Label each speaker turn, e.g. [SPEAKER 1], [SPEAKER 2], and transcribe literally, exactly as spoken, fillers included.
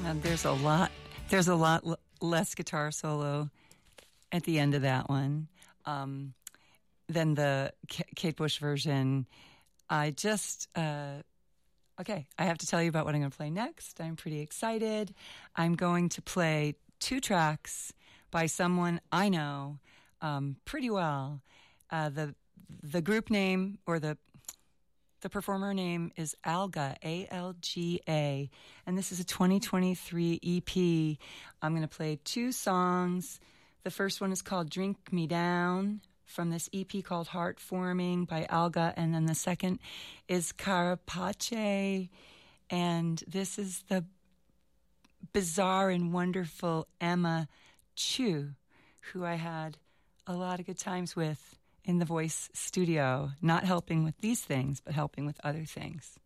[SPEAKER 1] And there's a lot. There's a lot l- less guitar solo at the end of that one um, than the K- Kate Bush version. I just uh, okay. I have to tell you about what I'm going to play next. I'm pretty excited. I'm going to play two tracks by someone I know um, pretty well. Uh, the the group name or the The performer name is Alga, A L G A, and this is a twenty twenty-three E P. I'm going to play two songs. The first one is called Drink Me Down from this E P called Heart Forming by Alga, and then the second is Carapace, and this is the bizarre and wonderful Emma Chu, who I had a lot of good times with in the Voice studio, not helping with these things, but helping with other things.